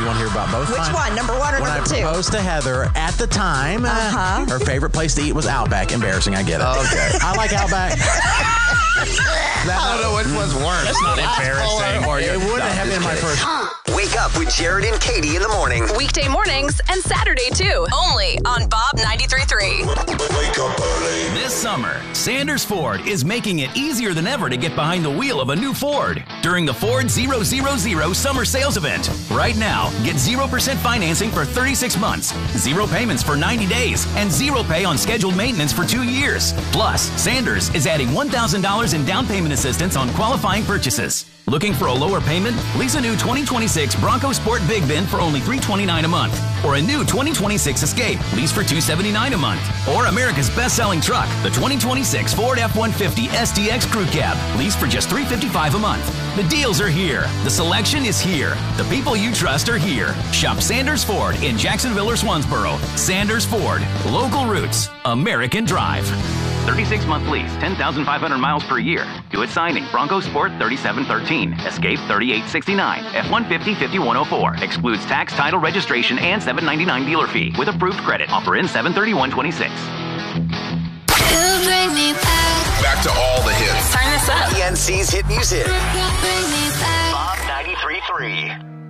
you want to hear about both? Which one? Number one or when number I two? proposed to Heather, at the time, her favorite place to eat was Outback. Embarrassing, I get it. Okay. I like Outback. I don't know which one's worse. That's not embarrassing. It wouldn't have been my first. Wake up with Jared and Katie in the morning. Weekday mornings and Saturday too. Only on Bob 93.3. Wake up early. This summer, Sanders Ford is making it easier than ever to get behind the wheel of a new Ford during the Ford 000 Summer Sales Event. Right now, get 0% financing for 36 months, 0 payments for 90 days, and 0 pay on scheduled maintenance for 2 years. Plus, Sanders is adding $1,000 in down payment assistance on qualifying purchases. Looking for a lower payment? Lease a new 2026 Bronco Sport Big Bin for only $329 a month. Or a new 2026 Escape, lease for $279 a month. Or America's best-selling truck, the 2026 Ford F-150 SDX Crew Cab, lease for just $355 a month. The deals are here. The selection is here. The people you trust are here. Shop Sanders Ford in Jacksonville or Swansboro. Sanders Ford. Local roots. American drive. 36-month lease, 10,500 miles per year. Do it signing. Bronco Sport 3713. Escape 3869. F-150 5104. Excludes tax, title, registration, and $799 dealer fee with approved credit. Offer in 7/31/26. Back to all the hits. Turn this up. PNC's hit music. Bring me back. Bob 93.3.